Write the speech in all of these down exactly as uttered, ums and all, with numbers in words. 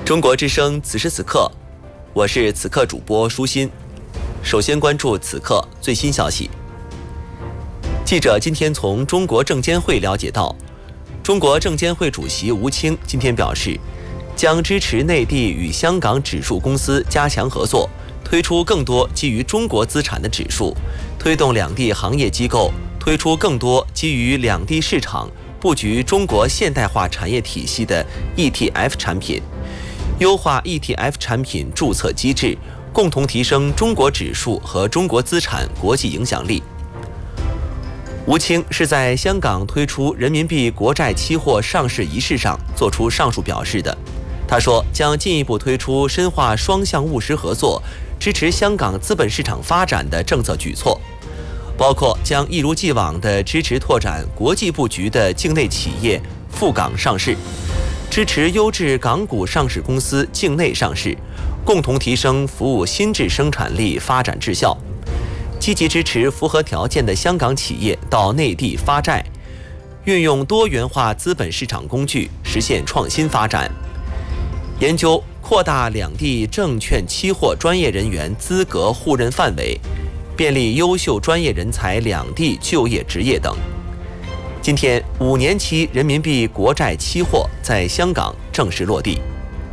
中国之声此时此刻，我是此刻主播舒心。首先关注此刻最新消息。记者今天从中国证监会了解到，中国证监会主席吴清今天表示，将支持内地与香港指数公司加强合作，推出更多基于中国资产的指数，推动两地行业机构推出更多基于两地市场布局中国现代化产业体系的 E T F 产品，优化 E T F 产品注册机制，共同提升中国指数和中国资产国际影响力。吴清是在香港推出人民币国债期货上市仪式上作出上述表示的。他说，将进一步推出深化双向务实合作，支持香港资本市场发展的政策举措，包括将一如既往地支持拓展国际布局的境内企业赴港上市，支持优质港股上市公司境内上市，共同提升服务新质生产力发展质效，积极支持符合条件的香港企业到内地发债，运用多元化资本市场工具实现创新发展，研究扩大两地证券期货专业人员资格互认范围，便利优秀专业人才两地就业职业等。今天，五年期人民币国债期货在香港正式落地。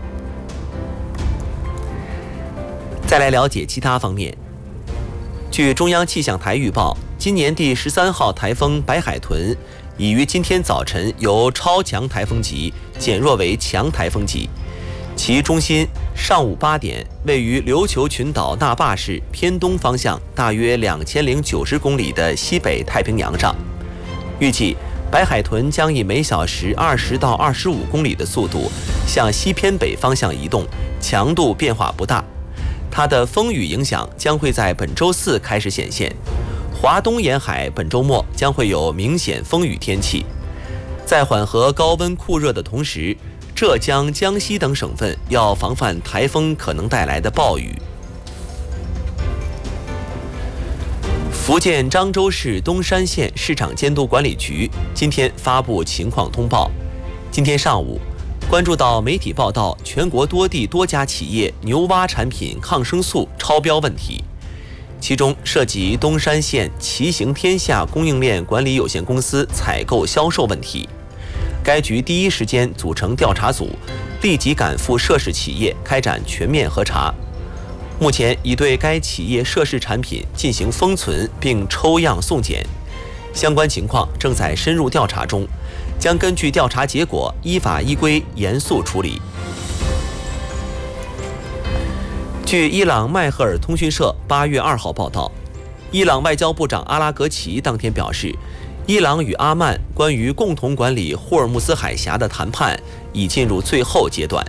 再来了解其他方面。据中央气象台预报，今年第十三号台风白海豚已于今天早晨由超强台风级减弱为强台风级，其中心上午八点位于琉球群岛那霸市偏东方向大约两千零九十公里的西北太平洋上。预计白海豚将以每小时二十到二十五公里的速度向西偏北方向移动，强度变化不大。它的风雨影响将会在本周四开始显现，华东沿海本周末将会有明显风雨天气。在缓和高温酷热的同时，浙江、江西等省份要防范台风可能带来的暴雨。福建漳州市东山县市场监督管理局今天发布情况通报。今天上午，关注到媒体报道全国多地多家企业牛蛙产品抗生素超标问题，其中涉及东山县奇行天下供应链管理有限公司采购销售问题。该局第一时间组成调查组，立即赶赴涉事企业开展全面核查。目前已对该企业涉事产品进行封存并抽样送检，相关情况正在深入调查中，将根据调查结果依法依规严肃处理。据伊朗麦赫尔通讯社八月二号报道，伊朗外交部长阿拉格齐当天表示，伊朗与阿曼关于共同管理霍尔木兹海峡的谈判已进入最后阶段。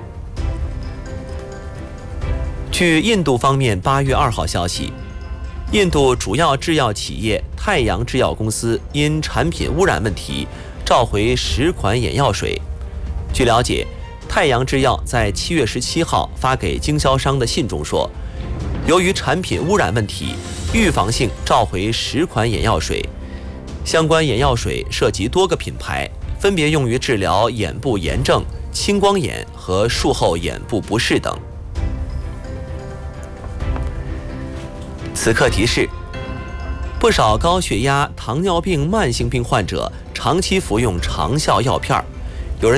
据印度方面八月二号消息，印度主要制药企业太阳制药公司因产品污染问题召回十款眼药水。据了解，太阳制药在七月十七号发给经销商的信中说，由于产品污染问题，预防性召回十款眼药水。相关眼药水涉及多个品牌，分别用于治疗眼部炎症、青光眼和术后眼部不适等。此刻提示：不少高血压、糖尿病慢性病患者长期服用长效药片，